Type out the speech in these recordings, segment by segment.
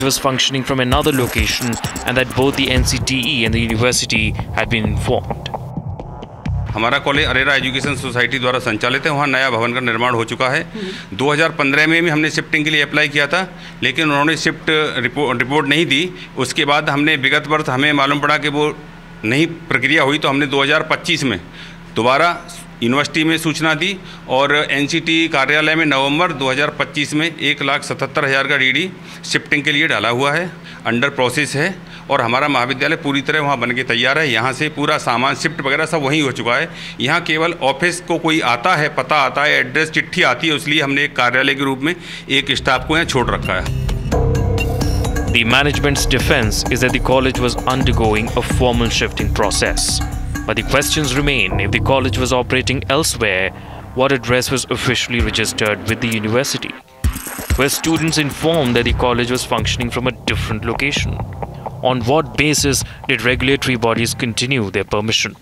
was functioning from another location and that both the NCTE and the university had been informed. हमारा college Arera education society द्वारा संचालित है। वहाँ नया भवन का निर्माण हो चुका है। 2015 में भी हमने शिफ्टिंग के लिए अप्लाई किया था, लेकिन उन्होंने शिफ्ट रिपोर्ट नहीं दी। उसके बाद हमने विगत वर्ष हमें मालूम पड़ा कि वो नहीं प्रक्रिया हुई, तो हमने 2025 में दोबारा यूनिवर्सिटी में सूचना दी और एनसीटी कार्यालय में नवंबर 2025 में 1,77,000 का डीडी शिफ्टिंग के लिए डाला हुआ है, अंडर प्रोसेस है और हमारा महाविद्यालय पूरी तरह वहाँ बन के तैयार है। यहाँ से पूरा सामान शिफ्ट वगैरह सब वहीं हो चुका है। यहाँ केवल ऑफिस को कोई आता है, पता आता है, एड्रेस चिट्ठी आती है, इसलिए हमने एक कार्यालय के रूप में एक स्टाफ को यहाँ छोड़ रखा है। The management's defense is that the college was undergoing a formal shifting process. But the questions remain: if the college was operating elsewhere, what address was officially registered with the university? Were students informed that the college was functioning from a different location? On what basis did regulatory bodies continue their permission?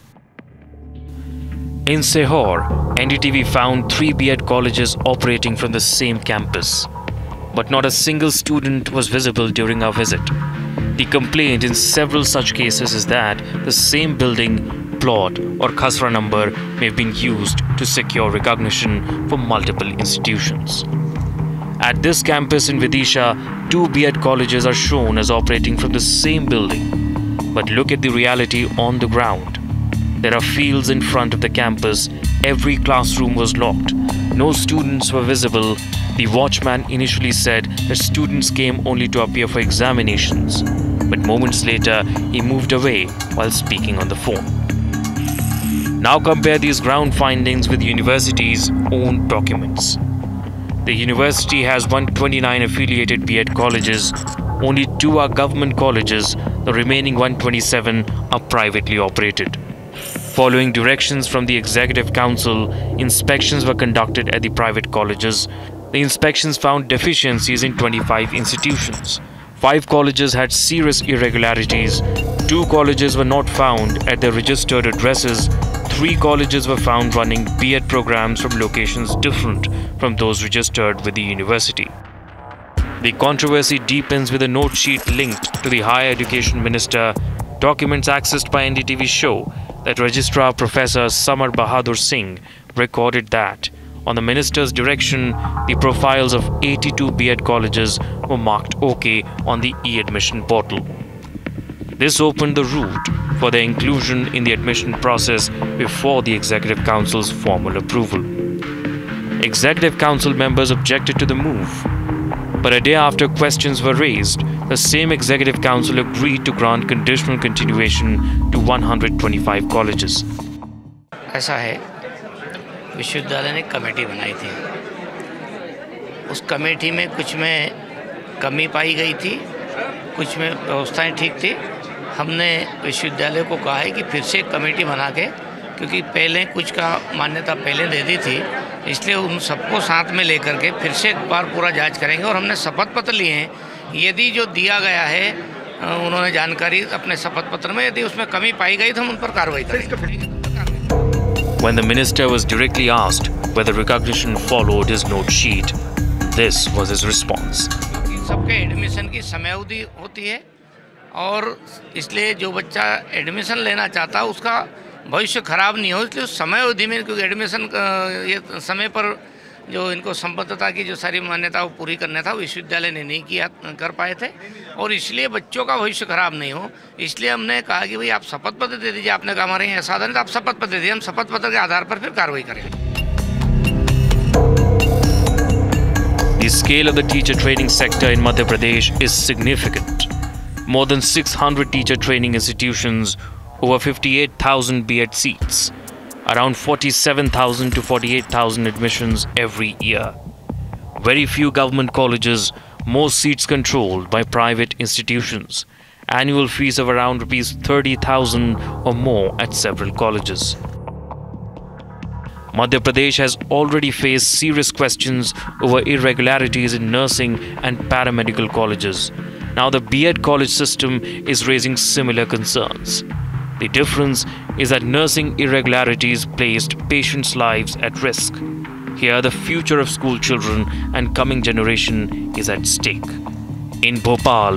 In Sehore, NDTV found 3 B.Ed colleges operating from the same campus. But not a single student was visible during our visit. The complaint in several such cases is that the same building, plot or khasra number may have been used to secure recognition for multiple institutions. At this campus in Vidisha, 2 B.Ed colleges are shown as operating from the same building. But look at the reality on the ground. There are fields in front of the campus. Every classroom was locked. No students were visible. The watchman initially said that students came only to appear for examinations. But moments later, he moved away while speaking on the phone. Now compare these ground findings with the university's own documents. The university has 129 affiliated B.Ed colleges. Only 2 are government colleges. The remaining 127 are privately operated. Following directions from the Executive Council, inspections were conducted at the private colleges. The inspections found deficiencies in 25 institutions. 5 colleges had serious irregularities. 2 colleges were not found at their registered addresses. 3 colleges were found running B.Ed programs from locations different from those registered with the university. The controversy deepens with a note sheet linked to the Higher Education Minister. Documents accessed by NDTV show that Registrar Professor Samar Bahadur Singh recorded that, on the minister's direction, the profiles of 82 B.Ed colleges were marked OK on the e-admission portal. This opened the route for their inclusion in the admission process before the Executive Council's formal approval. Executive Council members objected to the move, but a day after questions were raised, the same Executive Council agreed to grant conditional continuation to 125 colleges. ऐसा है, विश्वविद्यालय ने committee बनाई थी। उस committee में कुछ में कमी पाई गई थी, कुछ में व्यवस्थाएं ठीक थी। हमने विश्वविद्यालय को कहा है कि फिर से एक कमेटी बना के, क्योंकि पहले कुछ का मान्यता पहले दे दी थी, इसलिए उन सबको साथ में लेकर के फिर से एक बार पूरा जांच करेंगे। और हमने शपथ पत्र लिए हैं, यदि जो दिया गया है उन्होंने जानकारी अपने शपथ पत्र में, यदि उसमें कमी पाई गई तो हम उन पर कार्रवाई करेंगे। When the minister was directly asked whether recognition followed his note sheet, this was his response. सबके एडमिशन की समयावधि होती है और इसलिए जो बच्चा एडमिशन लेना चाहता है उसका भविष्य खराब नहीं हो, इसलिए उस समयावधि में, क्योंकि एडमिशन ये समय पर जो इनको संबद्धता की जो सारी मान्यता वो पूरी करना था, विश्वविद्यालय ने नहीं किया कर पाए थे और इसलिए बच्चों का भविष्य खराब नहीं हो, इसलिए हमने कहा कि भाई आप शपथ पत्र दे दीजिए। आपने कहा हमारे यहाँ साधन, तो आप शपथ पत्र दे दीजिए, हम शपथ पत्र के आधार पर फिर कार्रवाई करेंगे। The scale of the teacher training sector in Madhya Pradesh is significant. More than 600 teacher training institutions, over 58,000 B.Ed seats, around 47,000 to 48,000 admissions every year. Very few government colleges, most seats controlled by private institutions. Annual fees of around rupees 30,000 or more at several colleges. Madhya Pradesh has already faced serious questions over irregularities in nursing and paramedical colleges. Now the B.Ed college system is raising similar concerns. The difference is that nursing irregularities placed patients' lives at risk. Here, the future of school children and coming generation is at stake. In Bhopal,